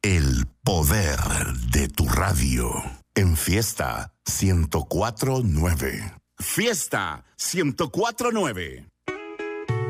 El poder de tu radio. En Fiesta 104.9. Fiesta 104.9.